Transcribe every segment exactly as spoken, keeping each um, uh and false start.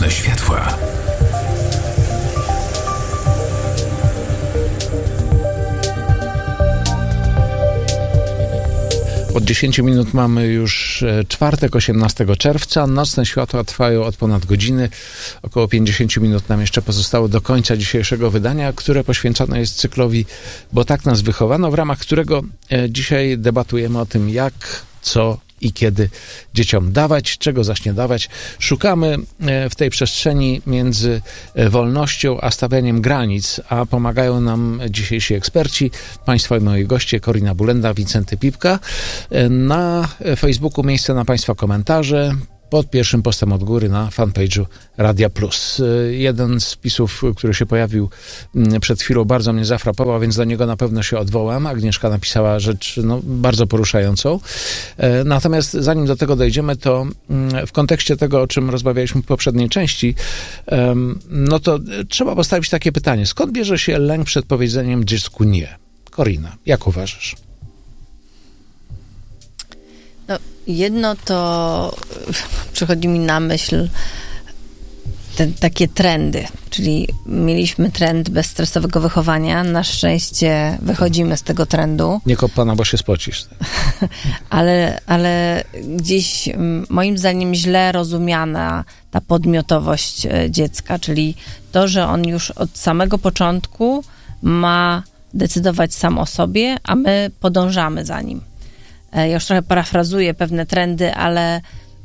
Nocne światła. Od dziesięciu minut mamy już czwartek, osiemnastego czerwca. Nocne światła trwają od ponad godziny. Około pięćdziesiąt minut nam jeszcze pozostało do końca dzisiejszego wydania, które poświęcone jest cyklowi Bo tak nas wychowano, w ramach którego dzisiaj debatujemy o tym, jak, co i kiedy dzieciom dawać, czego zaś nie dawać. Szukamy w tej przestrzeni między wolnością a stawianiem granic, a pomagają nam dzisiejsi eksperci, Państwa i moi goście, Korina Bulenda, Wincenty Pipka. Na Facebooku miejsce na Państwa komentarze pod pierwszym postem od góry na fanpage'u Radia Plus. Jeden z wpisów, który się pojawił przed chwilą, bardzo mnie zafrapował, więc do niego na pewno się odwołam. Agnieszka napisała rzecz no, bardzo poruszającą. Natomiast zanim do tego dojdziemy, to w kontekście tego, o czym rozmawialiśmy w poprzedniej części, no to trzeba postawić takie pytanie. Skąd bierze się lęk przed powiedzeniem dziecku nie? Korina, jak uważasz? No, jedno to przychodzi mi na myśl te, takie trendy, czyli mieliśmy trend bezstresowego wychowania, na szczęście wychodzimy z tego trendu. Nie kop pana, bo się spocisz. ale, ale gdzieś moim zdaniem źle rozumiana ta podmiotowość dziecka, czyli to, że on już od samego początku ma decydować sam o sobie, a my podążamy za nim. Ja już trochę parafrazuję pewne trendy, ale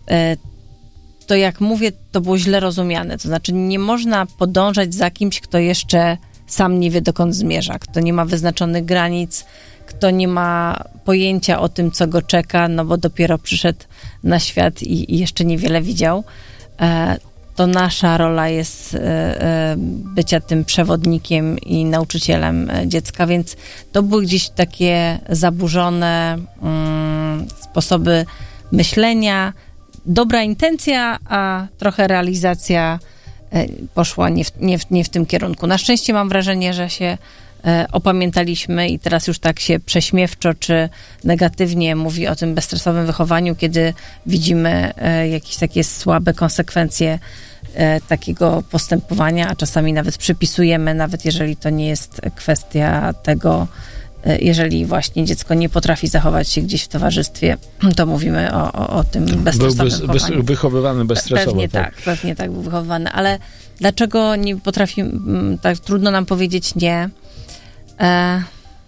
to jak mówię, to było źle rozumiane. To znaczy nie można podążać za kimś, kto jeszcze sam nie wie, dokąd zmierza, kto nie ma wyznaczonych granic, kto nie ma pojęcia o tym, co go czeka, no bo dopiero przyszedł na świat i, i jeszcze niewiele widział. To nasza rola jest bycia tym przewodnikiem i nauczycielem dziecka, więc to były gdzieś takie zaburzone um, sposoby myślenia, dobra intencja, a trochę realizacja poszła nie w, nie w, nie w tym kierunku. Na szczęście mam wrażenie, że się opamiętaliśmy i teraz już tak się prześmiewczo czy negatywnie mówi o tym bezstresowym wychowaniu, kiedy widzimy jakieś takie słabe konsekwencje takiego postępowania, a czasami nawet przypisujemy, nawet jeżeli to nie jest kwestia tego, jeżeli właśnie dziecko nie potrafi zachować się gdzieś w towarzystwie, to mówimy o, o, o tym bezstresowym był wychowaniu. Był wychowywany bezstresowo. Pewnie tak, tak, pewnie tak był wychowywany, ale dlaczego nie potrafi, tak trudno nam powiedzieć nie? E,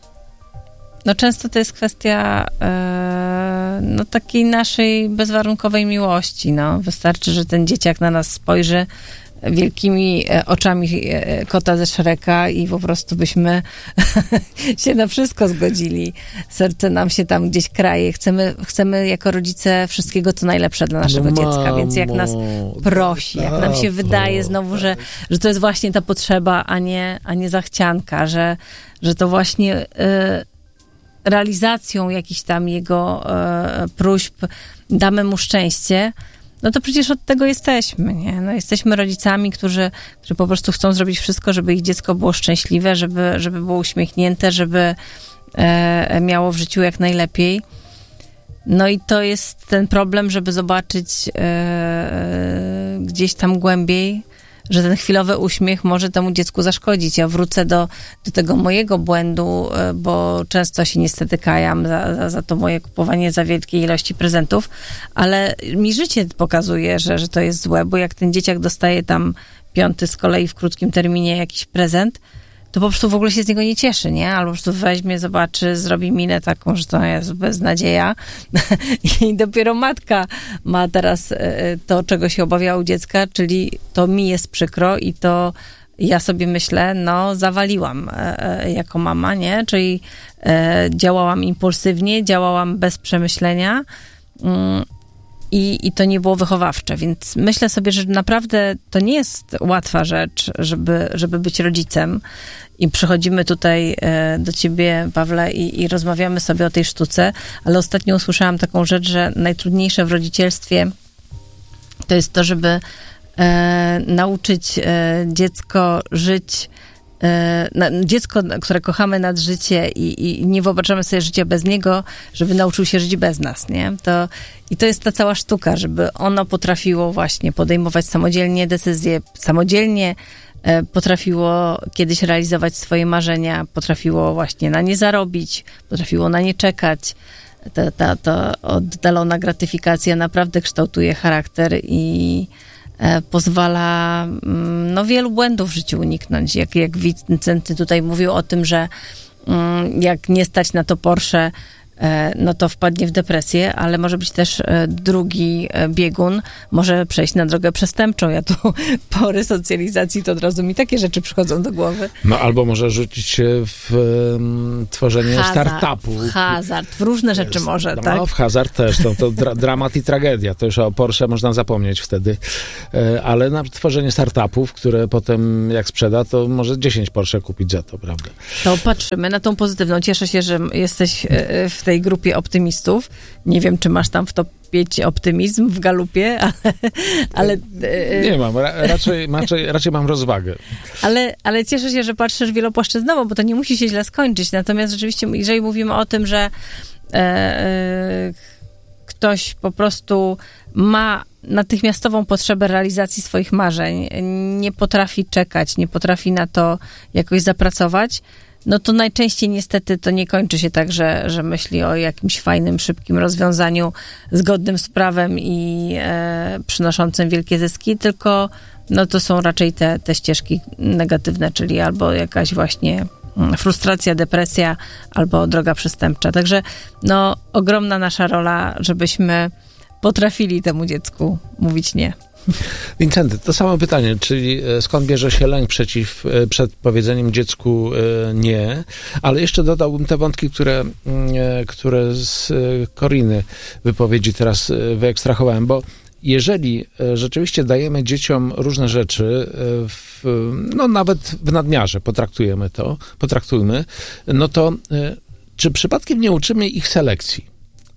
no często to jest kwestia e, no takiej naszej bezwarunkowej miłości, no. Wystarczy, że ten dzieciak na nas spojrzy wielkimi oczami kota ze Shreka i po prostu byśmy się na wszystko zgodzili. Serce nam się tam gdzieś kraje. Chcemy, chcemy jako rodzice wszystkiego, co najlepsze dla naszego no dziecka, mamo, więc jak nas prosi, jak nam się wydaje znowu, że, że to jest właśnie ta potrzeba, a nie, a nie zachcianka, że, że to właśnie y, realizacją jakichś tam jego y, próśb damy mu szczęście, no to przecież od tego jesteśmy, nie? No jesteśmy rodzicami, którzy, którzy po prostu chcą zrobić wszystko, żeby ich dziecko było szczęśliwe, żeby, żeby było uśmiechnięte, żeby e, miało w życiu jak najlepiej. No i to jest ten problem, żeby zobaczyć e, gdzieś tam głębiej, że ten chwilowy uśmiech może temu dziecku zaszkodzić. Ja wrócę do, do tego mojego błędu, bo często się niestety kajam za, za, za to moje kupowanie za wielkiej ilości prezentów, ale mi życie pokazuje, że, że to jest złe, bo jak ten dzieciak dostaje tam piąty z kolei w krótkim terminie jakiś prezent, to po prostu w ogóle się z niego nie cieszy, nie? Albo po prostu weźmie, zobaczy, zrobi minę taką, że to jest beznadzieja i dopiero matka ma teraz to, czego się obawiała u dziecka, czyli to mi jest przykro i to ja sobie myślę, no zawaliłam jako mama, nie? Czyli działałam impulsywnie, działałam bez przemyślenia i, i to nie było wychowawcze, więc myślę sobie, że naprawdę to nie jest łatwa rzecz, żeby, żeby być rodzicem i przychodzimy tutaj do ciebie, Pawle, i, i rozmawiamy sobie o tej sztuce, ale ostatnio usłyszałam taką rzecz, że najtrudniejsze w rodzicielstwie to jest to, żeby e, nauczyć e, dziecko żyć na, dziecko, które kochamy nad życie i, i nie wyobrażamy sobie życia bez niego, żeby nauczył się żyć bez nas, nie? To, i to jest ta cała sztuka, żeby ono potrafiło właśnie podejmować samodzielnie decyzje, samodzielnie e, potrafiło kiedyś realizować swoje marzenia, potrafiło właśnie na nie zarobić, potrafiło na nie czekać. Ta, ta, ta oddalona gratyfikacja naprawdę kształtuje charakter i e, pozwala mm, no, wielu błędów w życiu uniknąć. Jak, jak Wincenty tutaj mówił o tym, że mm, jak nie stać na to Porsche, e, no to wpadnie w depresję, ale może być też e, drugi e, biegun, może przejść na drogę przestępczą. Ja tu po resocjalizacji to od razu mi takie rzeczy przychodzą do głowy. No albo może rzucić się w um, tworzenie hazard, startupu. W hazard, w różne rzeczy jest, może, no, tak? No w hazard też, to, to dra- dramat i tragedia. To już o Porsche można zapomnieć wtedy. E, ale na tworzenie startupów, które potem jak sprzeda, to może dziesięć Porsche kupić za to, prawda? To patrzymy na tą pozytywną. Cieszę się, że jesteś w tej grupie optymistów. Nie wiem, czy masz tam w topie optymizm w galupie, ale... ale nie mam, ra- raczej, raczej, raczej mam rozwagę. Ale, ale cieszę się, że patrzysz wielopłaszczyznowo, bo to nie musi się źle skończyć. Natomiast rzeczywiście, jeżeli mówimy o tym, że e, e, ktoś po prostu ma natychmiastową potrzebę realizacji swoich marzeń, nie potrafi czekać, nie potrafi na to jakoś zapracować, no to najczęściej niestety to nie kończy się tak, że, że myśli o jakimś fajnym, szybkim rozwiązaniu zgodnym z prawem i e, przynoszącym wielkie zyski, tylko no to są raczej te, te ścieżki negatywne, czyli albo jakaś właśnie frustracja, depresja, albo droga przestępcza. Także no ogromna nasza rola, żebyśmy potrafili temu dziecku mówić nie. Wincenty, to samo pytanie, czyli skąd bierze się lęk przeciw, przed powiedzeniem dziecku nie, ale jeszcze dodałbym te wątki, które, które z Koriny wypowiedzi teraz wyekstrahowałem, bo jeżeli rzeczywiście dajemy dzieciom różne rzeczy, w, no nawet w nadmiarze potraktujemy to, potraktujmy, no to czy przypadkiem nie uczymy ich selekcji?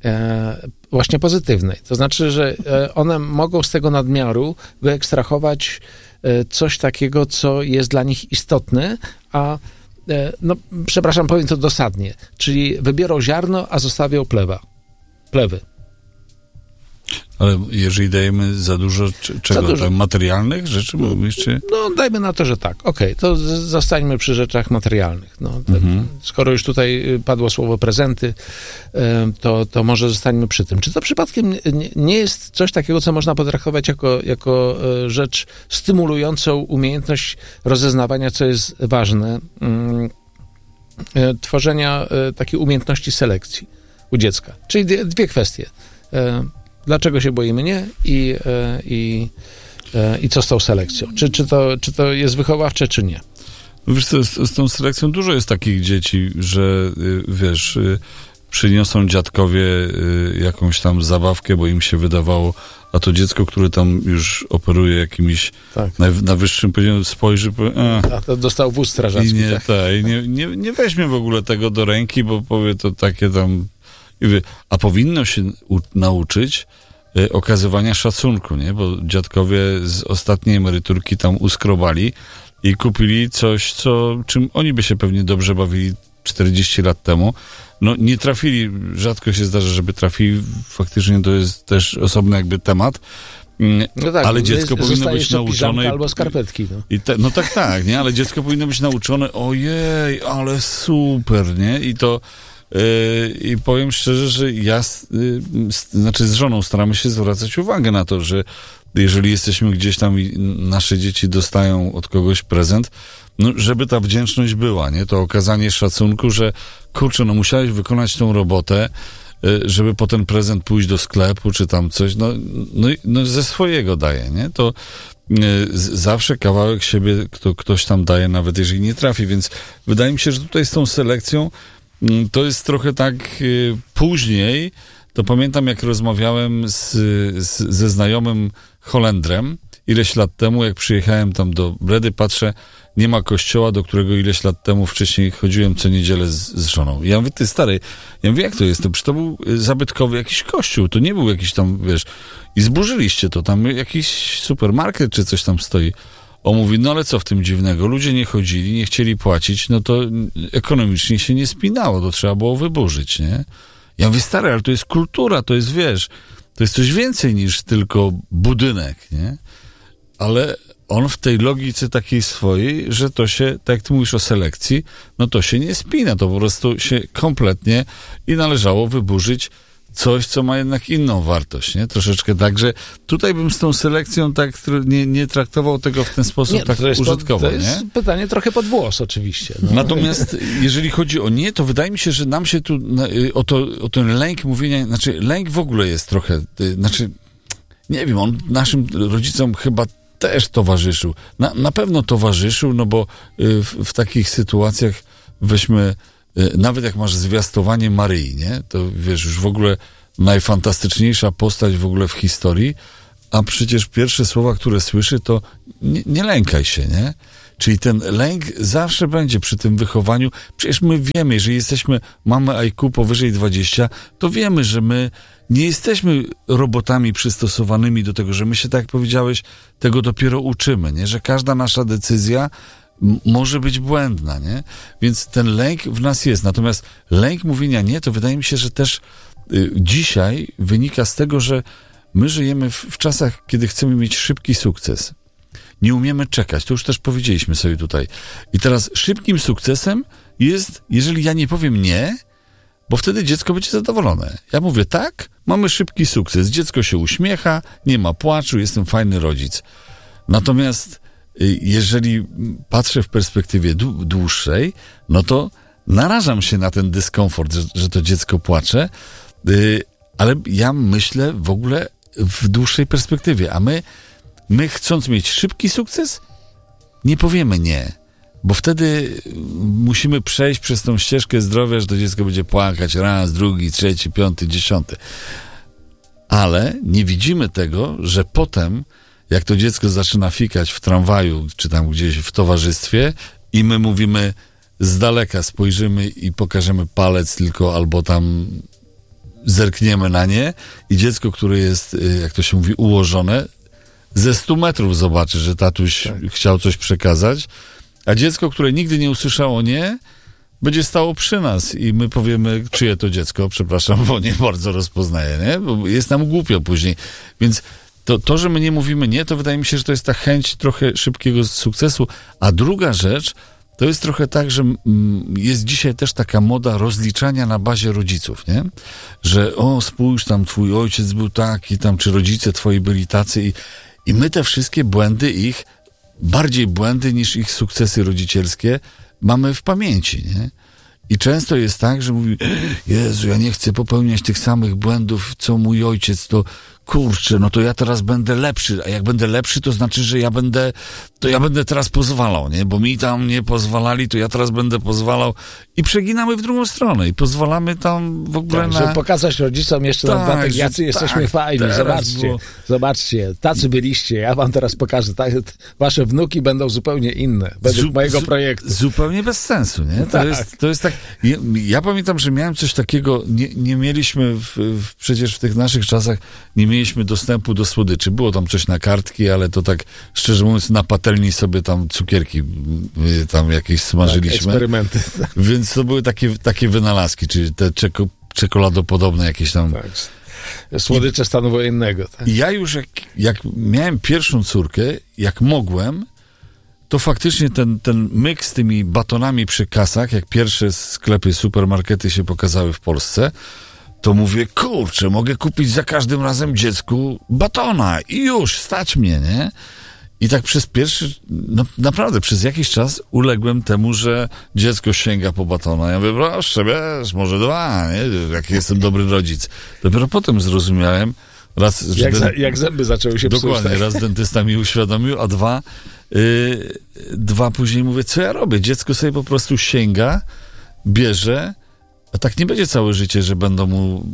Właśnie pozytywnej. To znaczy, że one mogą z tego nadmiaru wyekstrahować coś takiego, co jest dla nich istotne, a no, przepraszam, powiem to dosadnie, czyli wybiorą ziarno, a zostawią plewa. Plewy. Ale jeżeli dajemy za dużo c- czego? Za dużo. Materialnych rzeczy? Mówisz, czy... No dajmy na to, że tak. Okej, okay, to z- zostańmy przy rzeczach materialnych. No, te, mhm. Skoro już tutaj padło słowo prezenty, to, to może zostańmy przy tym. Czy to przypadkiem nie, nie jest coś takiego, co można potraktować jako, jako rzecz stymulującą umiejętność rozeznawania, co jest ważne, tworzenia takiej umiejętności selekcji u dziecka? Czyli dwie, dwie kwestie. Dlaczego się boimy nie i, i, i co z tą selekcją? Czy, czy, to, czy to jest wychowawcze, czy nie? Wiesz co, z, z tą selekcją dużo jest takich dzieci, że wiesz, przyniosą dziadkowie jakąś tam zabawkę, bo im się wydawało, a to dziecko, które tam już operuje jakimiś tak. na, na wyższym poziomie, spojrzy, powie, a, a to dostał wóz strażacki. I nie, tak. ta, i nie, nie, nie weźmie w ogóle tego do ręki, bo powie to takie tam... A powinno się u- nauczyć y, okazywania szacunku, nie? Bo dziadkowie z ostatniej emeryturki tam uskrobali i kupili coś, co, czym oni by się pewnie dobrze bawili czterdzieści lat temu. No nie trafili, rzadko się zdarza, żeby trafili, faktycznie to jest też osobny jakby temat. No tak, ale dziecko jest, powinno być nauczone. Albo skarpetki. No. I te, no tak, tak, nie? Ale dziecko powinno być nauczone, ojej, ale super, nie? I to Yy, i powiem szczerze, że ja yy, znaczy z żoną staramy się zwracać uwagę na to, że jeżeli jesteśmy gdzieś tam i nasze dzieci dostają od kogoś prezent, no żeby ta wdzięczność była, nie? To okazanie szacunku, że kurczę, no musiałeś wykonać tą robotę, yy, żeby po ten prezent pójść do sklepu, czy tam coś, no, no, no ze swojego daje, nie? To yy, z, zawsze kawałek siebie kto, ktoś tam daje, nawet jeżeli nie trafi, więc wydaje mi się, że tutaj z tą selekcją to jest trochę tak y, później, to pamiętam jak rozmawiałem z, z, ze znajomym Holendrem ileś lat temu, jak przyjechałem tam do Bredy, patrzę, nie ma kościoła, do którego ileś lat temu wcześniej chodziłem co niedzielę z, z żoną. I ja mówię, ty stary, ja mówię, jak to jest? To przecież to był zabytkowy jakiś kościół, to nie był jakiś tam, wiesz, i zburzyliście to, tam jakiś supermarket czy coś tam stoi. On mówi, no ale co w tym dziwnego? Ludzie nie chodzili, nie chcieli płacić, no to ekonomicznie się nie spinało, to trzeba było wyburzyć, nie? Ja mówię, stary, ale to jest kultura, to jest, wiesz, to jest coś więcej niż tylko budynek, nie? Ale on w tej logice takiej swojej, że to się, tak jak ty mówisz o selekcji, no to się nie spina, to po prostu się kompletnie i należało wyburzyć coś, co ma jednak inną wartość, nie? Troszeczkę tak, że tutaj bym z tą selekcją tak nie, nie traktował tego w ten sposób nie, tak to jest użytkowo, to, to jest nie? pytanie trochę pod włos oczywiście. No. Natomiast jeżeli chodzi o nie, to wydaje mi się, że nam się tu o, to, o ten lęk mówienia, znaczy lęk w ogóle jest trochę, znaczy nie wiem, on naszym rodzicom chyba też towarzyszył. Na, na pewno towarzyszył, no bo w, w takich sytuacjach weźmy, nawet jak masz zwiastowanie Maryi, nie? To wiesz, już w ogóle najfantastyczniejsza postać w ogóle w historii, a przecież pierwsze słowa, które słyszy, to nie, nie lękaj się, nie? Czyli ten lęk zawsze będzie przy tym wychowaniu. Przecież my wiemy, że jesteśmy, mamy I Q powyżej dwadzieścia, to wiemy, że my nie jesteśmy robotami przystosowanymi do tego, że my się, tak jak powiedziałeś, tego dopiero uczymy, nie? Że każda nasza decyzja m- może być błędna, nie? Więc ten lęk w nas jest. Natomiast lęk mówienia nie, to wydaje mi się, że też y, dzisiaj wynika z tego, że my żyjemy w, w czasach, kiedy chcemy mieć szybki sukces. Nie umiemy czekać. To już też powiedzieliśmy sobie tutaj. I teraz szybkim sukcesem jest, jeżeli ja nie powiem nie, bo wtedy dziecko będzie zadowolone. Ja mówię tak, mamy szybki sukces. Dziecko się uśmiecha, nie ma płaczu, jestem fajny rodzic. Natomiast jeżeli patrzę w perspektywie dłuższej, no to narażam się na ten dyskomfort, że, że to dziecko płacze, ale ja myślę w ogóle w dłuższej perspektywie, a my My, chcąc mieć szybki sukces, nie powiemy nie, bo wtedy musimy przejść przez tą ścieżkę zdrowia, że to dziecko będzie płakać raz, drugi, trzeci, piąty, dziesiąty. Ale nie widzimy tego, że potem, jak to dziecko zaczyna fikać w tramwaju, czy tam gdzieś w towarzystwie i my mówimy z daleka, spojrzymy i pokażemy palec tylko, albo tam zerkniemy na nie i dziecko, które jest, jak to się mówi, ułożone, ze stu metrów zobaczy, że tatuś tak. chciał coś przekazać, a dziecko, które nigdy nie usłyszało nie, będzie stało przy nas i my powiemy, czyje to dziecko, przepraszam, bo nie bardzo rozpoznaję, nie? Bo jest nam głupio później. Więc to, to, że my nie mówimy nie, to wydaje mi się, że to jest ta chęć trochę szybkiego sukcesu. A druga rzecz, to jest trochę tak, że mm, jest dzisiaj też taka moda rozliczania na bazie rodziców, nie? Że o, spójrz, tam twój ojciec był taki, tam, czy rodzice twoi byli tacy i I my te wszystkie błędy ich, bardziej błędy niż ich sukcesy rodzicielskie, mamy w pamięci, nie? I często jest tak, że mówi, Jezu, ja nie chcę popełniać tych samych błędów, co mój ojciec, to kurczę, no to ja teraz będę lepszy, a jak będę lepszy, to znaczy, że ja będę, to ja będę teraz pozwalał, nie? Bo mi tam nie pozwalali, to ja teraz będę pozwalał i przeginamy w drugą stronę i pozwalamy tam w ogóle tak, na... żeby pokazać rodzicom jeszcze tak, na dodatek, jacy że, jesteśmy tak, fajni, zobaczcie, było... zobaczcie, tacy byliście, ja wam teraz pokażę, tak, wasze wnuki będą zupełnie inne, według zu, mojego zu, projektu. Zupełnie bez sensu, nie? To, tak. jest, to jest tak, ja, ja pamiętam, że miałem coś takiego, nie, nie mieliśmy w, w, przecież w tych naszych czasach, nie mieliśmy dostępu do słodyczy. Było tam coś na kartki, ale to tak, szczerze mówiąc, na patelni sobie tam cukierki tam jakieś smażyliśmy. Tak, eksperymenty. Więc to były takie, takie wynalazki, czyli te czeko, czekoladopodobne jakieś tam... Tak. Słodycze I, stanu wojennego. Tak. Ja już jak, jak miałem pierwszą córkę, jak mogłem, to faktycznie ten, ten myk z tymi batonami przy kasach, jak pierwsze sklepy, supermarkety się pokazały w Polsce, to mówię, kurczę, mogę kupić za każdym razem dziecku batona i już, stać mnie, nie? I tak przez pierwszy, no naprawdę, przez jakiś czas uległem temu, że dziecko sięga po batona. Ja mówię, proszę, wiesz, może dwa, nie? Jaki jestem dobry rodzic. Dopiero potem zrozumiałem, raz... Że jak, den... za, jak zęby zaczęły się Dokładnie, psuć. Dokładnie, raz dentysta mi uświadomił, a dwa, yy, dwa później mówię, co ja robię? Dziecko sobie po prostu sięga, bierze, a tak nie będzie całe życie, że będą mu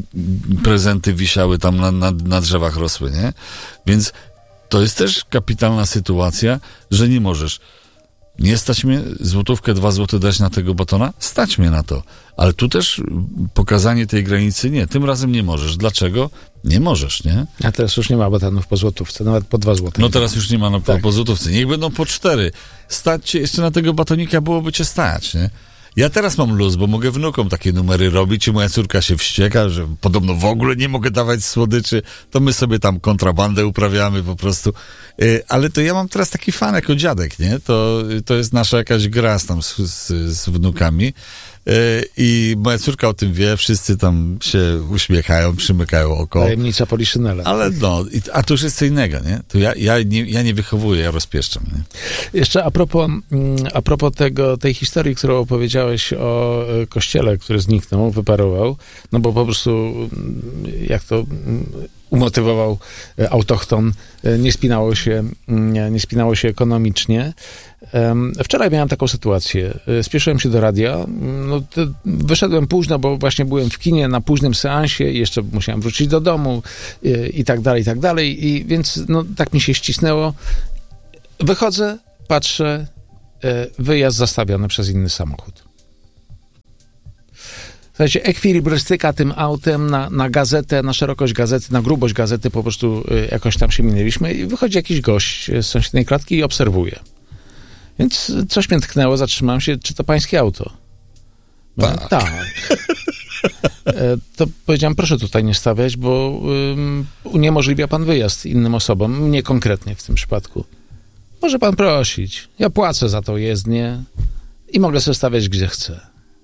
prezenty wisiały tam na, na, na drzewach rosły, nie? Więc to jest też kapitalna sytuacja, że nie możesz Nie stać mnie złotówkę, dwa złote dać na tego batona? Stać mnie na to. Ale tu też pokazanie tej granicy nie. Tym razem nie możesz. Dlaczego? Nie możesz, nie? A teraz już nie ma batonów po złotówce, nawet po dwa złote. No teraz już nie ma no, po, tak. po złotówce. Niech będą po cztery. Stać cię jeszcze na tego batonika, byłoby cię stać, nie? Ja teraz mam luz, bo mogę wnukom takie numery robić i moja córka się wścieka, że podobno w ogóle nie mogę dawać słodyczy, to my sobie tam kontrabandę uprawiamy po prostu. Yy, ale to ja mam teraz taki fan jako dziadek, nie? To, to jest nasza jakaś gra z, tam z, z, z wnukami. Yy, I moja córka o tym wie, wszyscy tam się uśmiechają, przymykają oko. Tajemnica Poliszynela. Ale no, i, a to już jest co innego, nie? To ja, ja, nie, ja nie wychowuję, ja rozpieszczam, nie? Jeszcze a propos, a propos tego, tej historii, którą opowiedziałeś o kościele, który zniknął, wyparował, no bo po prostu jak to umotywował autochton, nie spinało się, nie, nie spinało się ekonomicznie. Wczoraj miałem taką sytuację. Spieszyłem się do radia. No, wyszedłem późno, bo właśnie byłem w kinie na późnym seansie i jeszcze musiałem wrócić do domu i, i tak dalej, i tak dalej. I więc no, tak mi się ścisnęło. Wychodzę, patrzę, wyjazd zastawiony przez inny samochód. Słuchajcie, ekwilibrystyka tym autem na, na gazetę, na szerokość gazety, na grubość gazety po prostu jakoś tam się minęliśmy i wychodzi jakiś gość z sąsiedniej klatki i obserwuje. Więc coś mnie tknęło, zatrzymałem się, czy to pańskie auto? Tak. Tak. To powiedziałem, proszę tutaj nie stawiać, bo um, uniemożliwia pan wyjazd innym osobom, mnie konkretnie w tym przypadku. Może pan prosić. Ja płacę za tą jezdnię i mogę sobie stawiać gdzie chcę.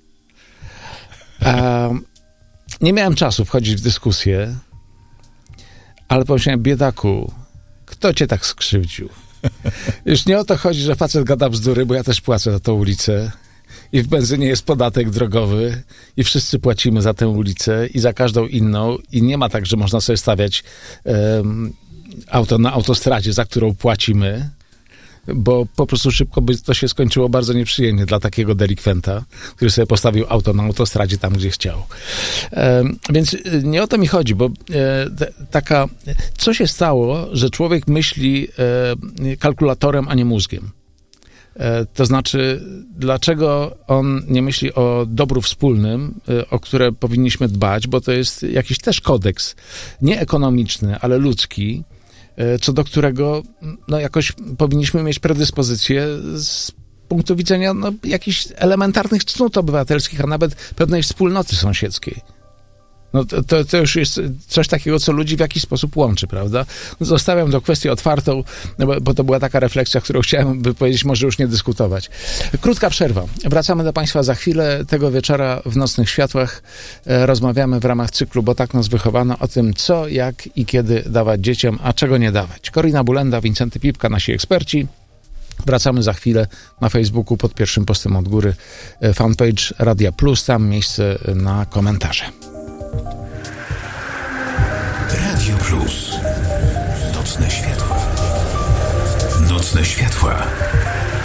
Um, nie miałem czasu wchodzić w dyskusję, ale pomyślałem, biedaku, kto cię tak skrzywdził? Już nie o to chodzi, że facet gada bzdury, bo ja też płacę za tą ulicę i w benzynie jest podatek drogowy i wszyscy płacimy za tę ulicę i za każdą inną i nie ma tak, że można sobie stawiać um, auto na autostradzie, za którą płacimy, bo po prostu szybko by to się skończyło bardzo nieprzyjemnie dla takiego delikwenta, który sobie postawił auto na autostradzie tam, gdzie chciał. E, więc nie o to mi chodzi, bo e, t, taka... Co się stało, że człowiek myśli e, kalkulatorem, a nie mózgiem? E, to znaczy, dlaczego on nie myśli o dobru wspólnym, e, o które powinniśmy dbać, bo to jest jakiś też kodeks, nie ekonomiczny, ale ludzki, co do którego no, jakoś powinniśmy mieć predyspozycję z punktu widzenia no, jakichś elementarnych cnót obywatelskich, a nawet pewnej wspólnoty sąsiedzkiej. No to, to, to już jest coś takiego, co ludzi w jakiś sposób łączy, prawda? Zostawiam tę kwestię otwartą, no bo, bo to była taka refleksja, którą chciałem wypowiedzieć, może już nie dyskutować. Krótka przerwa. Wracamy do Państwa za chwilę. Tego wieczora w Nocnych Światłach e, rozmawiamy w ramach cyklu Bo tak nas wychowano o tym, co, jak i kiedy dawać dzieciom, a czego nie dawać. Korina Bulenda, Wincenty Pipka, nasi eksperci. Wracamy za chwilę na Facebooku pod pierwszym postem od góry e, fanpage Radia Plus, tam miejsce na komentarze. Radio Plus. Nocne światła. Nocne światła.